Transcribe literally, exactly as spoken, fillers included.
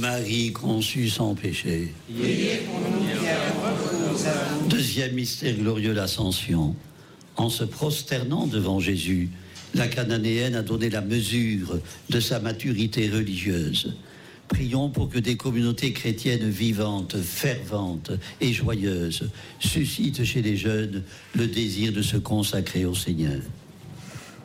Marie conçue sans péché. Priez pour nous qui avons recours à vous. Deuxième mystère glorieux, l'Ascension. En se prosternant devant Jésus, la Cananéenne a donné la mesure de sa maturité religieuse. Prions pour que des communautés chrétiennes vivantes, ferventes et joyeuses suscitent chez les jeunes le désir de se consacrer au Seigneur.